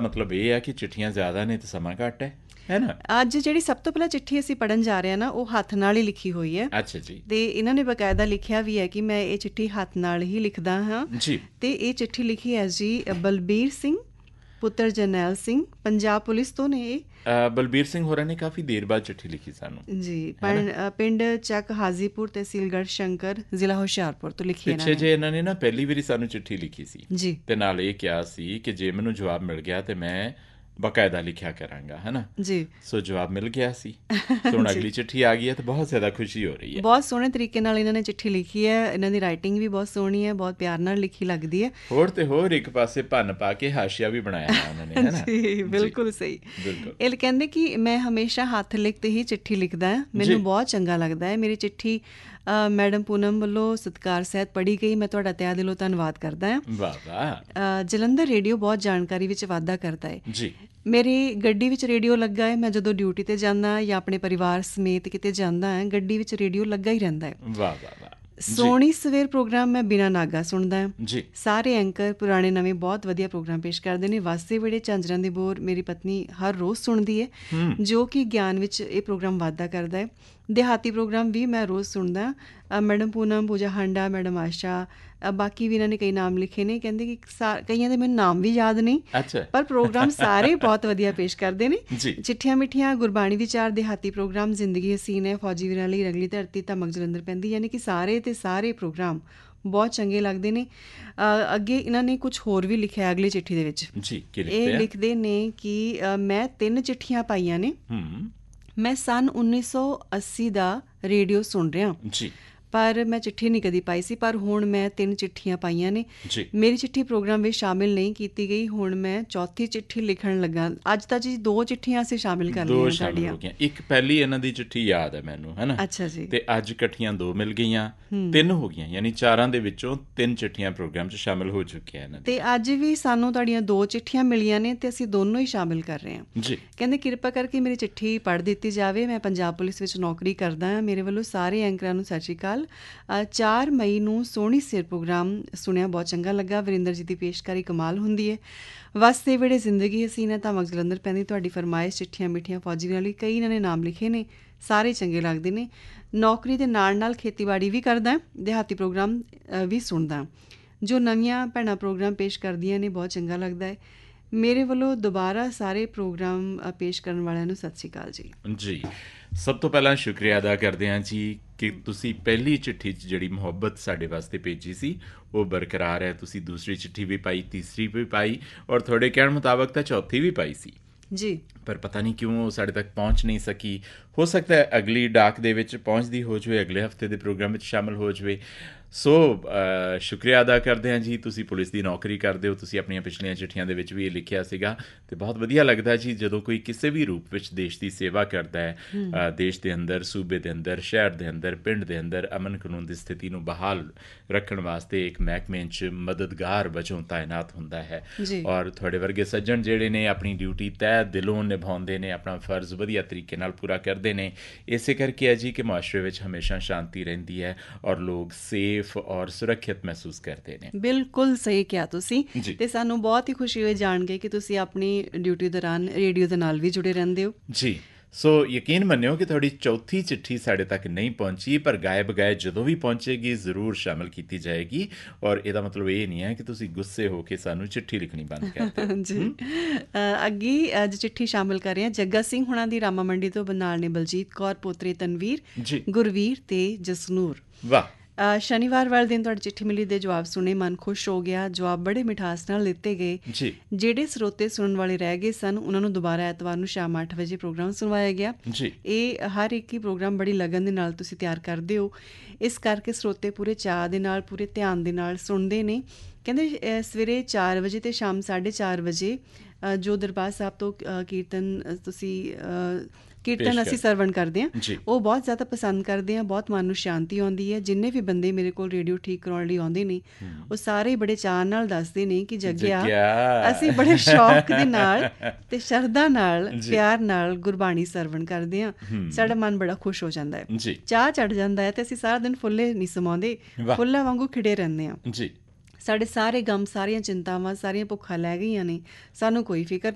ਮਤਲਬ ਇਹ ਆ ਕਿ ਚਿੱਠੀਆਂ ਜ਼ਿਆਦਾ ਨੇ ਤੇ ਸਮਾਂ ਘੱਟ ਹੈ ਨਾ। ਅੱਜ ਜਿਹੜੀ ਸਭ ਤੋਂ ਪਹਿਲਾਂ ਚਿੱਠੀ ਅਸੀਂ ਪੜ੍ਹਨ ਜਾ ਰਹੇ ਹਾਂ ਨਾ, ਉਹ ਹੱਥ ਨਾਲ ਹੀ ਲਿਖੀ ਹੋਈ ਹੈ। ਅੱਛਾ ਜੀ। ਤੇ ਇਹਨਾਂ ਨੇ ਬਕਾਇਦਾ ਲਿਖਿਆ ਵੀ ਹੈ ਕਿ ਮੈਂ ਇਹ ਚਿੱਠੀ ਹੱਥ ਨਾਲ ਹੀ ਲਿਖਦਾ ਹਾਂ ਜੀ। ਤੇ ਇਹ ਚਿੱਠੀ ਲਿਖੀ ਹੈ ਜੀ ਬਲਬੀਰ ਸਿੰਘ ਪੁੱਤਰ ਜਰਨੈਲ ਸਿੰਘ, ਪੰਜਾਬ ਪੁਲਿਸ ਤੋਂ ਨੇ ਇਹ। ਬਲਬੀਰ ਸਿੰਘ ਹੋਰਾਂ ਨੇ ਕਾਫੀ ਦੇਰ ਬਾਅਦ ਚਿੱਠੀ ਲਿਖੀ ਸਾਨੂੰ ਜੀ। ਪਿੰਡ ਚੱਕ ਹਾਜ਼ੀਪੁਰ, ਤਹਿਸੀਲ ਗੜ੍ਹਸ਼ੰਕਰ, ਜ਼ਿਲ੍ਹਾ ਹੁਸ਼ਿਆਰਪੁਰ ਤੋਂ ਲਿਖੀ ਇਹਨਾਂ ਨੇ। ਪਿੱਛੇ ਜੇ ਇਹਨਾਂ ਨੇ ਨਾ ਪਹਿਲੀ ਵਾਰੀ ਸਾਨੂੰ ਚਿੱਠੀ ਲਿਖੀ ਸੀ ਜੀ, ਤੇ ਨਾਲ ਇਹ ਕਿਹਾ ਸੀ ਕਿ ਜੇ ਮੈਨੂੰ ਜਵਾਬ ਮਿਲ ਗਿਆ ਤੇ ਮੈਂ ਬਕਾਇਦਾ ਲਿਖਿਆ ਕਰਾਂਗਾ, ਹੈ ਨਾ ਜੀ। ਸੋ ਜਵਾਬ ਮਿਲ ਗਿਆ ਸੀ। ਹੁਣ ਅਗਲੀ ਚਿੱਠੀ ਆ ਗਈ ਹੈ ਤੇ ਬਹੁਤ ਜ਼ਿਆਦਾ ਖੁਸ਼ੀ ਹੋ ਰਹੀ ਹੈ। ਬਹੁਤ ਸੋਹਣੇ ਤਰੀਕੇ ਨਾਲ ਇਹਨਾਂ ਨੇ ਚਿੱਠੀ ਲਿਖੀ ਹੈ। ਇਹਨਾਂ ਦੀ ਰਾਈਟਿੰਗ ਵੀ ਬਹੁਤ ਸੋਹਣੀ ਹੈ, ਬਹੁਤ ਪਿਆਰ ਨਾਲ ਲਿਖੀ ਲੱਗਦੀ ਹੈ। ਹੋਰ ਤੇ ਹੋਰ ਇੱਕ ਪਾਸੇ ਭੰਨ ਪਾ ਕੇ ਹਾਸ਼ੀਆ ਵੀ ਬਣਾਇਆ ਹੈ ਉਹਨਾਂ ਨੇ, ਹੈ ਨਾ। ਜੀ, ਬਿਲਕੁਲ ਸਹੀ। ਬਿਲਕੁਲ। ਇਹ ਕਹਿੰਦੇ ਕਿ ਮੈਂ ਹਮੇਸ਼ਾ ਹੱਥ ਲਿਖਤ ਹੀ ਚਿੱਠੀ ਲਿਖਦਾ ਹਾਂ, ਮੈਨੂੰ ਬਹੁਤ ਚੰਗਾ ਲੱਗਦਾ ਹੈ। ਮੇਰੀ ਚਿੱਠੀ ਮੈਡਮ ਪੂਨਮ ਵੱਲੋਂ ਸਤਿਕਾਰ ਸਹਿਤ ਪੜ੍ਹੀ ਗਈ। ਮੈਂ ਤੁਹਾਡਾ ਤਹਿ ਦਿਲੋਂ ਧੰਨਵਾਦ ਕਰਦਾ ਹਾਂ। ਵਾਹ ਵਾਹ। ਜਲੰਧਰ ਰੇਡੀਓ ਬਹੁਤ ਜਾਣਕਾਰੀ ਵਿੱਚ ਵਾਧਾ ਕਰਦਾ ਹੈ ਜੀ। ਮੇਰੀ ਗੱਡੀ ਵਿੱਚ ਰੇਡੀਓ ਲੱਗਾ ਹੈ। ਮੈਂ ਜਦੋਂ ਡਿਊਟੀ 'ਤੇ ਜਾਂਦਾ ਜਾਂ ਆਪਣੇ ਪਰਿਵਾਰ ਸਮੇਤ ਕਿਤੇ ਜਾਂਦਾ ਹਾਂ, ਗੱਡੀ ਵਿੱਚ ਰੇਡੀਓ ਲੱਗਾ ਹੀ ਰਹਿੰਦਾ ਹੈ। ਵਾਹ ਵਾਹ ਵਾਹ। ਸੋਹਣੀ ਸਵੇਰ ਪ੍ਰੋਗਰਾਮ ਮੈਂ ਬਿਨਾਂ ਨਾਗਾ ਸੁਣਦਾ ਹਾਂ ਜੀ। ਸਾਰੇ ਐਂਕਰ ਪੁਰਾਣੇ ਨਵੇਂ ਬਹੁਤ ਵਧੀਆ ਪ੍ਰੋਗਰਾਮ ਪੇਸ਼ ਕਰਦੇ ਨੇ। ਵਾਸੇ ਵੇੜੇ ਝਾਂਜਰਾਂ ਦੇ ਬੋਰ ਮੇਰੀ ਪਤਨੀ ਹਰ ਰੋਜ਼ ਸੁਣਦੀ ਹੈ, ਜੋ ਕਿ ਗਿਆਨ ਵਿੱਚ ਇਹ ਪ੍ਰੋਗਰਾਮ ਵਾਧਾ ਕਰਦਾ ਹੈ। ਦਿਹਾਤੀ ਪ੍ਰੋਗਰਾਮ ਵੀ ਮੈਂ ਰੋਜ਼ ਸੁਣਦਾ। ਮੈਡਮ ਪੂਨਮ, ਪੂਜਾ ਹਾਂਡਾ, ਮੈਡਮ ਆਸ਼ਾ, ਬਾਕੀ ਵੀ ਇਹਨਾਂ ਨੇ ਕਈ ਨਾਮ ਲਿਖੇ ਨੇ। ਕਹਿੰਦੇ ਕਿ ਕਈਆਂ ਦੇ ਮੈਨੂੰ ਨਾਮ ਵੀ ਯਾਦ ਨਹੀਂ, ਪਰ ਪ੍ਰੋਗਰਾਮ ਸਾਰੇ ਬਹੁਤ ਵਧੀਆ ਪੇਸ਼ ਕਰਦੇ ਨੇ। ਚਿੱਠੀਆਂ ਮਿੱਠੀਆਂ, ਗੁਰਬਾਣੀ ਵਿਚਾਰ, ਦਿਹਾਤੀ ਪ੍ਰੋਗਰਾਮ, ਜ਼ਿੰਦਗੀ ਹਸੀਨ ਹੈ, ਫੌਜੀ ਵੀਰਾਂ ਲਈ, ਰੰਗਲੀ ਧਰਤੀ, ਧਮਕ ਜਲੰਧਰ ਪੈਂਦੀ, ਯਾਨੀ ਕਿ ਸਾਰੇ ਤੇ ਸਾਰੇ ਪ੍ਰੋਗਰਾਮ ਬਹੁਤ ਚੰਗੇ ਲੱਗਦੇ ਨੇ। ਅੱਗੇ ਇਹਨਾਂ ਨੇ ਕੁਝ ਹੋਰ ਵੀ ਲਿਖਿਆ ਅਗਲੀ ਚਿੱਠੀ ਦੇ ਵਿੱਚ। ਇਹ ਲਿਖਦੇ ਨੇ ਕਿ ਮੈਂ 3 ਚਿੱਠੀਆਂ ਪਾਈਆਂ ਨੇ। ਮੈਂ ਸੰਨ 1980 ਦਾ ਰੇਡੀਓ ਸੁਣ ਰਿਹਾ ਜੀ, ਪਰ ਮੈਂ ਚਿੱਠੀ ਨਹੀਂ ਕਦੀ ਪਾਈ ਸੀ। ਪਰ ਹੁਣ ਮੈਂ 3 ਚਿੱਠੀਆਂ ਪਾਈਆਂ ਨੇ। ਮੇਰੀ ਚਿੱਠੀ ਪ੍ਰੋਗਰਾਮ ਵਿੱਚ ਸ਼ਾਮਿਲ ਨਹੀਂ ਕੀਤੀ ਗਈ। ਹੁਣ ਮੈਂ 4ਥੀ ਚਿੱਠੀ ਲਿਖਣ ਲੱਗਾ। ਅੱਜ ਤਾਂ ਜੀ 2 ਚਿੱਠੀਆਂ ਅਸੀਂ ਸ਼ਾਮਿਲ ਕਰ ਲਈਆਂ ਸਾਡੀਆਂ। ਇੱਕ ਪਹਿਲੀ ਇਹਨਾਂ ਦੀ ਚਿੱਠੀ ਯਾਦ ਹੈ ਮੈਨੂੰ, ਹੈ ਨਾ। ਅੱਛਾ ਜੀ। ਤੇ ਅੱਜ ਇਕੱਠੀਆਂ 2 ਮਿਲ ਗਈਆਂ, 3 ਹੋ ਗਈਆਂ, ਯਾਨੀ 4 ਦੇ ਵਿੱਚੋਂ 3 ਚਿੱਠੀਆਂ ਪ੍ਰੋਗਰਾਮ 'ਚ ਸ਼ਾਮਿਲ ਹੋ ਚੁੱਕੀਆਂ ਇਹਨਾਂ ਤੇ ਅੱਜ ਵੀ ਸਾਨੂੰ ਤੁਹਾਡੀਆਂ 2 ਚਿੱਠੀਆਂ ਮਿਲੀਆਂ ਨੇ ਤੇ ਅਸੀਂ ਦੋਨੋਂ ਹੀ ਸ਼ਾਮਿਲ ਕਰ ਰਹੇ ਹਾਂ ਜੀ। ਕਹਿੰਦੇ ਕਿਰਪਾ ਕਰਕੇ ਮੇਰੀ ਚਿੱਠੀ ਪੜ੍ਹ ਦਿੱਤੀ ਜਾਵੇ। ਮੈਂ ਪੰਜਾਬ ਪੁਲਿਸ ਵਿੱਚ ਨੌਕਰੀ ਕਰਦਾ ਹਾਂ। ਮੇਰੇ ਵੱਲੋਂ ਸਾਰੇ ਐਂਕਰਾਂ ਨੂੰ ਸਤਿ ਸ਼੍ਰੀ ਅਕਾਲ। 4 ਮਈ ਨੂੰ ਸੋਹਣੀ ਸਿਰ ਪ੍ਰੋਗਰਾਮ ਸੁਣਿਆ, ਬਹੁਤ ਚੰਗਾ ਲੱਗਾ। ਵਰਿੰਦਰ ਜੀ ਦੀ ਪੇਸ਼ਕਾਰੀ ਕਮਾਲ ਹੁੰਦੀ ਹੈ। ਵਸਦੇ ਵੇੜੇ ਜ਼ਿੰਦਗੀ ਹਸੀਨ ਹੈ, ਧਮਕ ਜਲੰਧਰ ਪੈਂਦੀ, ਤੁਹਾਡੀ ਫਰਮਾਇਸ਼, ਚਿੱਠੀਆਂ ਮਿੱਠੀਆਂ, ਫੌਜੀ ਵਾਲੀ, ਕਈ ਇਹਨਾਂ ਨੇ ਨਾਮ ਲਿਖੇ ਨੇ, ਸਾਰੇ ਚੰਗੇ ਲੱਗਦੇ ਨੇ। ਨੌਕਰੀ ਦੇ ਨਾਲ ਨਾਲ ਖੇਤੀਬਾੜੀ ਵੀ ਕਰਦਾ, ਦਿਹਾਤੀ ਪ੍ਰੋਗਰਾਮ ਵੀ ਸੁਣਦਾ। ਜੋ ਨਵੀਆਂ ਭੈਣਾਂ ਪ੍ਰੋਗਰਾਮ ਪੇਸ਼ ਕਰਦੀਆਂ ਨੇ ਬਹੁਤ ਚੰਗਾ ਲੱਗਦਾ ਹੈ। ਮੇਰੇ ਵੱਲੋਂ ਦੁਬਾਰਾ ਸਾਰੇ ਪ੍ਰੋਗਰਾਮ ਪੇਸ਼ ਕਰਨ ਵਾਲਿਆਂ ਨੂੰ ਸਤਿ ਸ਼੍ਰੀ ਅਕਾਲ ਜੀ। ਜੀ, ਸਭ ਤੋਂ ਪਹਿਲਾਂ ਸ਼ੁਕਰੀਆ ਅਦਾ ਕਰਦੇ ਹਾਂ ਜੀ ਕਿ ਤੁਸੀਂ ਪਹਿਲੀ ਚਿੱਠੀ 'ਚ ਜਿਹੜੀ ਮੁਹੱਬਤ ਸਾਡੇ ਵਾਸਤੇ ਭੇਜੀ ਸੀ ਉਹ ਬਰਕਰਾਰ ਹੈ। ਤੁਸੀਂ ਦੂਸਰੀ ਚਿੱਠੀ ਵੀ ਪਾਈ, ਤੀਸਰੀ ਵੀ ਪਾਈ, ਔਰ ਤੁਹਾਡੇ ਕਹਿਣ ਮੁਤਾਬਕ ਤਾਂ 4ਥੀ ਵੀ ਪਾਈ ਸੀ ਜੀ। ਪਰ ਪਤਾ ਨਹੀਂ ਕਿਉਂ ਉਹ ਸਾਡੇ ਤੱਕ ਪਹੁੰਚ ਨਹੀਂ ਸਕੀ। ਹੋ ਸਕਦਾ ਹੈ ਅਗਲੀ ਡਾਕ ਦੇ ਵਿੱਚ ਪਹੁੰਚਦੀ ਹੋ ਜਾਵੇ, ਅਗਲੇ ਹਫ਼ਤੇ ਦੇ ਪ੍ਰੋਗਰਾਮ ਵਿੱਚ ਸ਼ਾਮਿਲ ਹੋ ਜਾਵੇ। ਸੋ ਸ਼ੁਕਰੀਆ ਅਦਾ ਕਰਦੇ ਹਾਂ ਜੀ। ਤੁਸੀਂ ਪੁਲਿਸ ਦੀ ਨੌਕਰੀ ਕਰਦੇ ਹੋ, ਤੁਸੀਂ ਆਪਣੀਆਂ ਪਿਛਲੀਆਂ ਚਿੱਠੀਆਂ ਦੇ ਵਿੱਚ ਵੀ ਇਹ ਲਿਖਿਆ ਸੀਗਾ ਅਤੇ ਬਹੁਤ ਵਧੀਆ ਲੱਗਦਾ ਜੀ ਜਦੋਂ ਕੋਈ ਕਿਸੇ ਵੀ ਰੂਪ ਵਿੱਚ ਦੇਸ਼ ਦੀ ਸੇਵਾ ਕਰਦਾ ਹੈ। ਦੇਸ਼ ਦੇ ਅੰਦਰ, ਸੂਬੇ ਦੇ ਅੰਦਰ, ਸ਼ਹਿਰ ਦੇ ਅੰਦਰ, ਪਿੰਡ ਦੇ ਅੰਦਰ ਅਮਨ ਕਾਨੂੰਨ ਦੀ ਸਥਿਤੀ ਨੂੰ ਬਹਾਲ ਰੱਖਣ ਵਾਸਤੇ ਇੱਕ ਮਹਿਕਮੇ 'ਚ ਮਦਦਗਾਰ ਵਜੋਂ ਤਾਇਨਾਤ ਹੁੰਦਾ ਹੈ। ਔਰ ਤੁਹਾਡੇ ਵਰਗੇ ਸੱਜਣ ਜਿਹੜੇ ਨੇ ਆਪਣੀ ਡਿਊਟੀ ਤਹਿ ਦਿਲੋਂ ਨਿਭਾਉਂਦੇ ਨੇ, ਆਪਣਾ ਫਰਜ਼ ਵਧੀਆ ਤਰੀਕੇ ਨਾਲ ਪੂਰਾ ਕਰਦੇ ਨੇ। ਇਸੇ ਕਰਕੇ ਹੈ ਜੀ ਕਿ ਮੁਆਸ਼ਰੇ ਵਿੱਚ ਹਮੇਸ਼ਾ ਸ਼ਾਂਤੀ ਰਹਿੰਦੀ ਹੈ ਔਰ ਲੋਕ ਸੇਫ ਔਰ ਸੁਰੱਖਿਅਤ ਮਹਿਸੂਸ ਕਰਦੇ ਨੇ। ਬਿਲਕੁਲ ਸਹੀ ਕਿਹਾ ਤੁਸੀਂ। ਤੇ ਸਾਨੂੰ ਬਹੁਤ ਹੀ ਖੁਸ਼ੀ ਹੋਈ ਜਾਣ ਕੇ ਕਿ ਤੁਸੀਂ ਆਪਣੀ ਡਿਊਟੀ ਦੌਰਾਨ ਰੇਡੀਓ ਦੇ ਨਾਲ ਵੀ ਜੁੜੇ ਰਹਿੰਦੇ ਹੋ ਜੀ। ਸੋ ਯਕੀਨ ਮੰਨਿਓ ਕਿ ਤੁਹਾਡੀ 4ਥੀ ਚਿੱਠੀ ਸਾਡੇ ਤੱਕ ਨਹੀਂ ਪਹੁੰਚੀ, ਪਰ ਗਾਏ ਬਗਾਏ ਜਦੋਂ ਵੀ ਪਹੁੰਚੇਗੀ ਜ਼ਰੂਰ ਸ਼ਾਮਿਲ ਕੀਤੀ ਜਾਏਗੀ। ਔਰ ਇਹਦਾ ਮਤਲਬ ਇਹ ਨਹੀਂ ਹੈ ਕਿ ਤੁਸੀਂ ਗੁੱਸੇ ਹੋ ਕੇ ਸਾਨੂੰ ਚਿੱਠੀ ਲਿਖਣੀ ਬੰਦ ਕਰ ਦਿਓ ਜੀ। ਅੱਗੇ ਅੱਜ ਚਿੱਠੀ ਸ਼ਾਮਿਲ ਕਰ ਰਹੇ ਹਾਂ ਜੱਗਾ ਸਿੰਘ ਹੁਣਾਂ ਦੀ, ਰਾਮਾ ਮੰਡੀ ਤੋਂ। ਨਾਲ ਨੇ ਬਲਜੀਤ ਕੌਰ, ਪੋਤਰੇ ਤਨਵੀਰ, ਗੁਰਵੀਰ ਤੇ ਜਸਨੂਰ। ਵਾਹ। ਸ਼ਨੀਵਾਰ ਵਾਲੇ ਦਿਨ ਤੁਹਾਡੀ ਚਿੱਠੀ ਮਿਲੀ ਦੇ ਜਵਾਬ ਸੁਣੇ, ਮਨ ਖੁਸ਼ ਹੋ ਗਿਆ। ਜਵਾਬ ਬੜੇ ਮਿਠਾਸ ਨਾਲ ਦਿੱਤੇ ਗਏ। ਜਿਹੜੇ ਸਰੋਤੇ ਸੁਣਨ ਵਾਲੇ ਰਹਿ ਗਏ ਸਨ ਉਹਨਾਂ ਨੂੰ ਦੁਬਾਰਾ ਐਤਵਾਰ ਨੂੰ ਸ਼ਾਮ 8 ਵਜੇ ਪ੍ਰੋਗਰਾਮ ਸੁਣਵਾਇਆ ਗਿਆ। ਇਹ ਹਰ ਇੱਕ ਹੀ ਪ੍ਰੋਗਰਾਮ ਬੜੀ ਲਗਨ ਦੇ ਨਾਲ ਤੁਸੀਂ ਤਿਆਰ ਕਰਦੇ ਹੋ, ਇਸ ਕਰਕੇ ਸਰੋਤੇ ਪੂਰੇ ਚਾਅ ਦੇ ਨਾਲ, ਪੂਰੇ ਧਿਆਨ ਦੇ ਨਾਲ ਸੁਣਦੇ ਨੇ। ਕਹਿੰਦੇ ਸਵੇਰੇ 4 ਵਜੇ ਤੇ ਸ਼ਾਮ 4:30 ਵਜੇ ਜੋ ਦਰਬਾਰ ਸਾਹਿਬ ਤੋਂ ਕੀਰਤਨ ਅਸੀਂ ਸਰਵਣ ਕਰਦੇ ਹਾਂ, ਉਹ ਬਹੁਤ ਜ਼ਿਆਦਾ ਪਸੰਦ ਕਰਦੇ ਹਾਂ। ਬਹੁਤ ਮਨ ਨੂੰ ਸ਼ਾਂਤੀ ਆਉਂਦੀ ਹੈ। ਜਿੰਨੇ ਵੀ ਬੰਦੇ ਮੇਰੇ ਕੋਲ ਰੇਡੀਓ ਠੀਕ ਕਰਾਉਣ ਲਈ ਆਉਂਦੇ ਨੇ ਉਹ ਸਾਰੇ ਬੜੇ ਚਾਅ ਨਾਲ ਦੱਸਦੇ ਨੇ ਕਿ ਜੱਗਿਆ ਅਸੀਂ ਬੜੇ ਸ਼ੌਕ ਦੇ ਨਾਲ ਤੇ ਸ਼ਰਧਾ ਨਾਲ, ਪਿਆਰ ਨਾਲ ਗੁਰਬਾਣੀ ਸਰਵਣ ਕਰਦੇ ਹਾਂ। ਸਾਡਾ ਮਨ ਬੜਾ ਖੁਸ਼ ਹੋ ਜਾਂਦਾ ਹੈ, ਚਾਅ ਚੜ੍ਹ ਜਾਂਦਾ ਹੈ ਤੇ ਅਸੀਂ ਸਾਰਾ ਦਿਨ ਫੁੱਲੇ ਨਹੀਂ ਸਮਾਉਂਦੇ, ਫੁੱਲਾਂ ਵਾਂਗੂ ਖਿੜੇ ਰਹਿੰਦੇ ਹਾਂ। ਸਾਡੇ ਸਾਰੇ ਗਮ, ਸਾਰੀਆਂ ਚਿੰਤਾਵਾਂ, ਸਾਰੀਆਂ ਭੁੱਖਾਂ ਲੈ ਗਈਆਂ ਨੇ, ਸਾਨੂੰ ਕੋਈ ਫਿਕਰ